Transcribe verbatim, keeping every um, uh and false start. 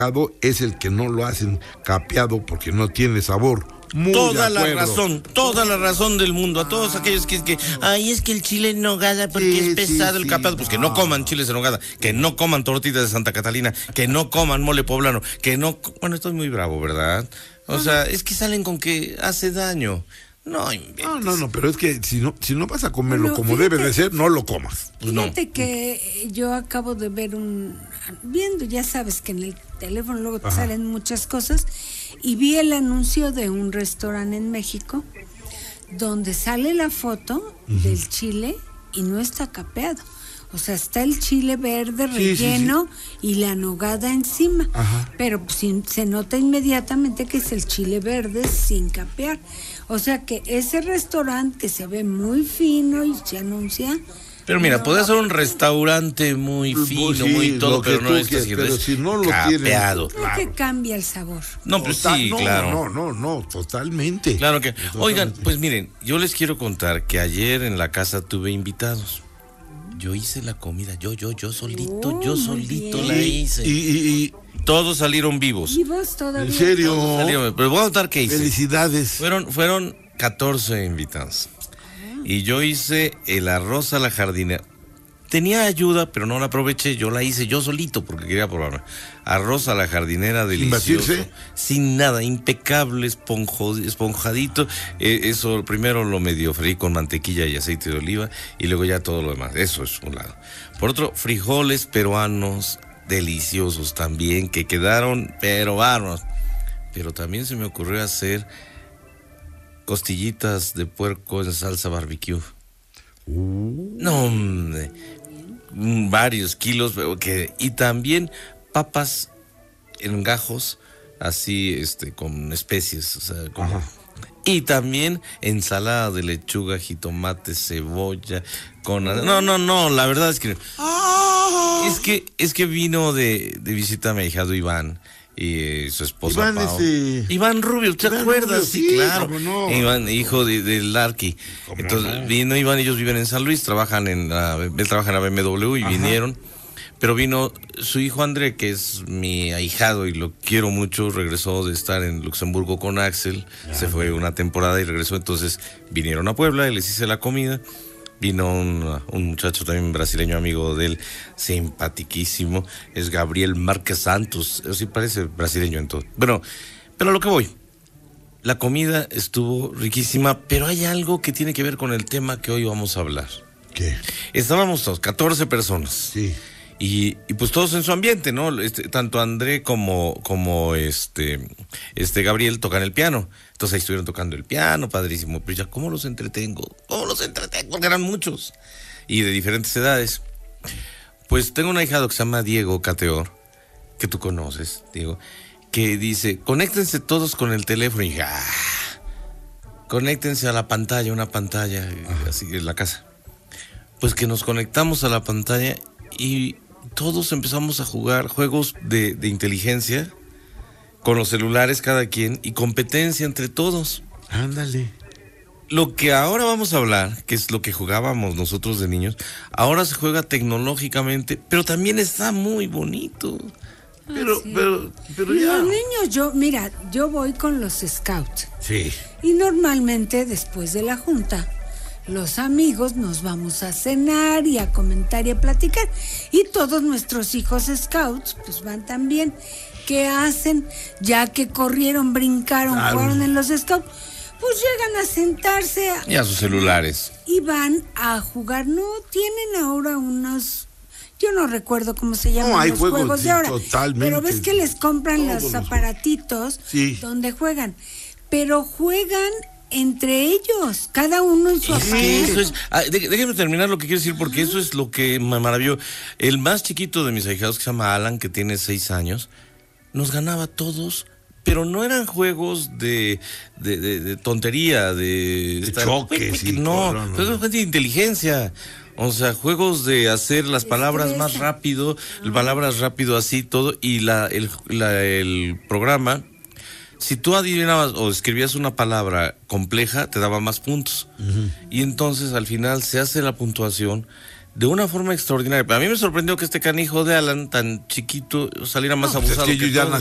es el que no lo hacen capeado porque no tiene sabor. Muy toda la razón, toda la razón del mundo. A todos aquellos que, que ay, es que el chile en nogada porque sí, es pesado sí, el capeado, pues que no coman chiles en nogada, que no coman tortitas de Santa Catalina, que no coman mole poblano, que no, bueno, estoy muy bravo, ¿verdad? O sea, es que salen con que hace daño. No, no, no, no, pero es que si no, si no vas a comerlo bueno, como fíjate, debe de ser, no lo comas. Pues fíjate no. que yo acabo de ver un, viendo, ya sabes que en el teléfono luego te Ajá. salen muchas cosas, y vi el anuncio de un restaurante en México donde sale la foto uh-huh. del chile y no está capeado. O sea, está el chile verde relleno sí, sí, sí. y la nogada encima. Ajá. Pero pues, se nota inmediatamente que es el chile verde sin capear. O sea que ese restaurante que se ve muy fino y se anuncia... Pero mira, no, puede ser un restaurante muy fino, sí, muy todo, pero no está quieres, pero si no lo capeado. Tiene, claro. que cambia el sabor. No, pues Total, sí, no, claro. No, no, no, totalmente. Claro que. Totalmente. Oigan, pues miren, yo les quiero contar que ayer en la casa tuve invitados. Yo hice la comida, yo, yo, yo solito, oh, yo solito bien. la hice. Y, y, y todos salieron vivos. ¿Vivos todavía? ¿En serio? Salieron, pero voy a contar qué hice. Felicidades. Fueron, fueron catorce invitados. Ah. Y yo hice el arroz a la jardinera. Tenía ayuda, pero no la aproveché. Yo la hice yo solito porque quería probarla. Arroz a la jardinera delicioso. ¿Sin batirse? Sin nada, impecable, esponjo, esponjadito. Eh, eso primero lo medio freí con mantequilla y aceite de oliva y luego ya todo lo demás. Eso es un lado. Por otro, frijoles peruanos deliciosos también, que quedaron pero bárbaros. Pero también se me ocurrió hacer costillitas de puerco en salsa barbecue. Uh. No, hombre. Varios kilos que, y también papas en gajos así este con especies, o sea, como, y también ensalada de lechuga, jitomate, cebolla con no no no la verdad es que oh. es que es que vino de, de visita a mi ahijado Iván y su esposa Iván, Pau. Ese... Iván Rubio, ¿te Iván acuerdas? Rubio, sí, sí, claro. No. Iván, hijo de, del Larqui. Entonces no? vino Iván, ellos viven en San Luis, trabajan en la, él trabaja en la B M W y Ajá. vinieron. Pero vino su hijo André, que es mi ahijado y lo quiero mucho, regresó de estar en Luxemburgo con Axel, ya, se fue una temporada y regresó, entonces vinieron a Puebla y les hice la comida. Vino un, un muchacho también brasileño, amigo de él, simpatiquísimo, es Gabriel Márquez Santos, sí parece brasileño en todo. Bueno, pero a lo que voy, la comida estuvo riquísima, pero hay algo que tiene que ver con el tema que hoy vamos a hablar. ¿Qué? Estábamos todos, catorce personas. Sí. Y, y pues todos en su ambiente, ¿no? Este, tanto André como, como este, este Gabriel tocan el piano. Entonces ahí estuvieron tocando el piano, padrísimo. Pero ya, ¿cómo los entretengo? ¿Cómo los entretengo? Porque eran muchos. Y de diferentes edades. Pues tengo un ahijado que se llama Diego Cateor, que tú conoces, Diego, que dice, conéctense todos con el teléfono. Y dije, ah, conéctense a la pantalla, una pantalla, Ajá. así en la casa. Pues que nos conectamos a la pantalla y todos empezamos a jugar juegos de, de inteligencia con los celulares cada quien y competencia entre todos. Ándale. Lo que ahora vamos a hablar, que es lo que jugábamos nosotros de niños, ahora se juega tecnológicamente, pero también está muy bonito. Ah, pero, sí. pero, pero ya. Los niños, yo, mira, yo voy con los scouts. Sí. Y normalmente después de la junta, los amigos nos vamos a cenar y a comentar y a platicar. Y todos nuestros hijos scouts, pues van también. ¿Qué hacen? Ya que corrieron, brincaron, claro. jugaron en los scouts, pues llegan a sentarse. A, y a sus celulares. Y van a jugar. No, tienen ahora unos... Yo no recuerdo cómo se llaman no, hay los juegos, juegos de ahora. Totalmente. Pero ves que les compran los, los aparatitos sí. donde juegan. Pero juegan... entre ellos, cada uno en su aparato. Eso es, ah, de, déjeme terminar lo que quiero decir, porque eso es lo que me maravilló. El más chiquito de mis ahijados, que se llama Alan, que tiene seis años, nos ganaba a todos, pero no eran juegos de, de, de, de tontería, de... de estar, choque, sí. No, no, no. Juegos de inteligencia. O sea, juegos de hacer las palabras más rápido, ah. palabras rápido así, todo, y la el, la, el programa... Si tú adivinabas o escribías una palabra compleja, te daba más puntos. Uh-huh. Y entonces al final se hace la puntuación de una forma extraordinaria. Pero a mí me sorprendió que este canijo de Alan, tan chiquito, saliera más No, pues abusado es que que ellos ya todos.